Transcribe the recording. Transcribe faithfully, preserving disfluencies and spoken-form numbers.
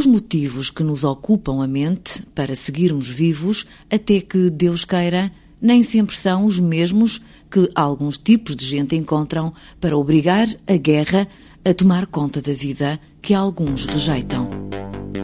Os motivos que nos ocupam a mente para seguirmos vivos até que Deus queira nem sempre são os mesmos que alguns tipos de gente encontram para obrigar a guerra a tomar conta da vida que alguns rejeitam.